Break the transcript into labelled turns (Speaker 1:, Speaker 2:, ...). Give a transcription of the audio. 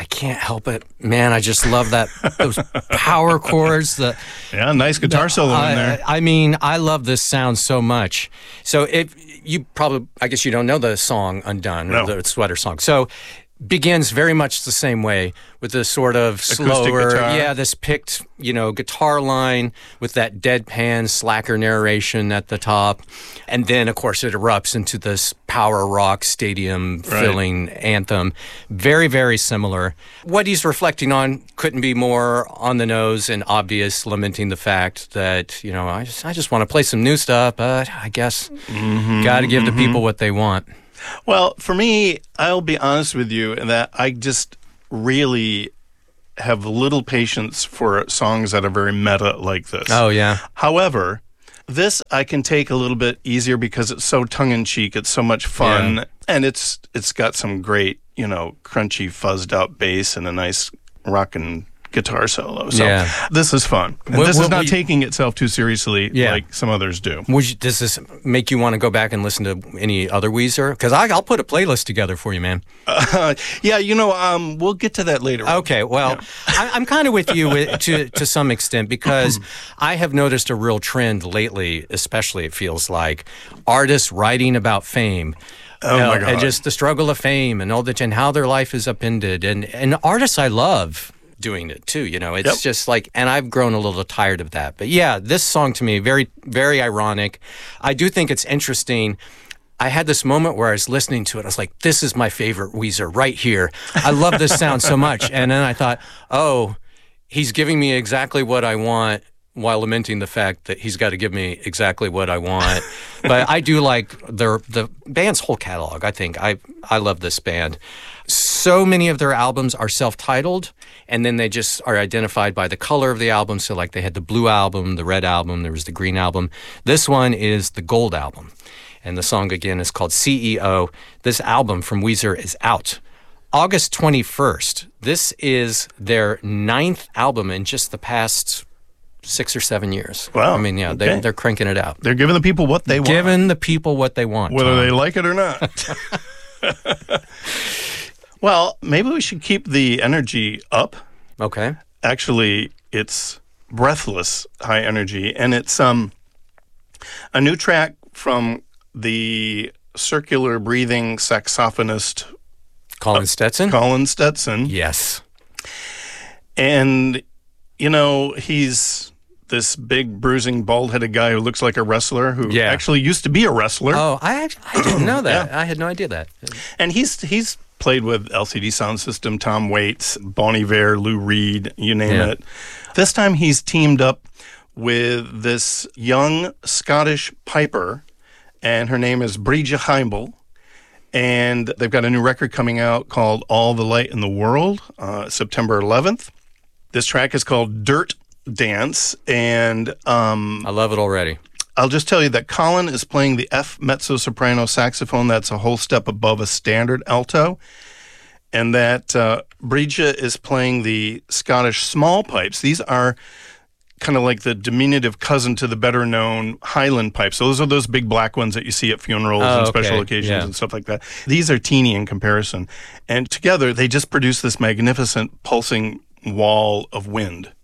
Speaker 1: can't help it, man. I just love those power chords.
Speaker 2: Nice guitar solo in there.
Speaker 1: I mean, I love this sound so much. So I guess you don't know the song Undone, or the Sweater song. So begins very much the same way with this sort of slower, this picked, guitar line with that deadpan, slacker narration at the top. And then, of course, it erupts into this power rock stadium-filling anthem. Very, very similar. What he's reflecting on couldn't be more on the nose and obvious, lamenting the fact that, I just want to play some new stuff, but I guess got to give the people what they want.
Speaker 2: Well, for me, I'll be honest with you that I just really have little patience for songs that are very meta like this.
Speaker 1: Oh, yeah.
Speaker 2: However, this I can take a little bit easier because it's so tongue-in-cheek. It's so much fun. And it's got some great, crunchy, fuzzed-out bass and a nice rockin' guitar solo. So this is fun. And this is not taking itself too seriously like some others do.
Speaker 1: Does this make you want to go back and listen to any other Weezer? Because I'll put a playlist together for you, man.
Speaker 2: We'll get to that later.
Speaker 1: Okay, well, I'm kind of with you to some extent because I have noticed a real trend lately, especially it feels like, artists writing about fame.
Speaker 2: Oh my God.
Speaker 1: And just the struggle of fame and all that, and how their life is upended. And artists I love doing it too, it's just like, and I've grown a little tired of that. But this song to me, very, very ironic. I do think it's interesting. I had this moment where I was listening to it. I was like, this is my favorite Weezer right here. I love this sound so much. And then I thought, oh, he's giving me exactly what I want while lamenting the fact that he's got to give me exactly what I want. But I do like the band's whole catalog. I think I love this band. So many of their albums are self-titled, and then they just are identified by the color of the album. So like they had the blue album, the red album, there was the green album. This one is the gold album. And the song, again, is called CEO. This album from Weezer is out August 21st. This is their 9th album in just the past 6 or 7 years.
Speaker 2: Wow.
Speaker 1: I mean, they're cranking it out.
Speaker 2: They're giving the people what they want.
Speaker 1: Giving the people what they want.
Speaker 2: Whether they like it or not. Well, maybe we should keep the energy up.
Speaker 1: Okay.
Speaker 2: Actually, it's breathless high energy, and it's a new track from the circular breathing saxophonist
Speaker 1: Colin Stetson?
Speaker 2: Colin Stetson.
Speaker 1: Yes.
Speaker 2: And, he's this big, bruising, bald-headed guy who looks like a wrestler who actually used to be a wrestler.
Speaker 1: Oh, I didn't know that. I had no idea that.
Speaker 2: And he's played with LCD Soundsystem, Tom Waits, Bon Iver, Lou Reed, you name it. This time he's teamed up with this young Scottish piper, and her name is Bridget Heimel. And they've got a new record coming out called All the Light in the World, September 11th. This track is called Dirt Dance, and
Speaker 1: I love it already.
Speaker 2: I'll just tell you that Colin is playing the F mezzo-soprano saxophone. That's a whole step above a standard alto. And that Bridget is playing the Scottish small pipes. These are kind of like the diminutive cousin to the better-known Highland pipes. So those are those big black ones that you see at funerals and special occasions and stuff like that. These are teeny in comparison. And together, they just produce this magnificent pulsing wall of wind.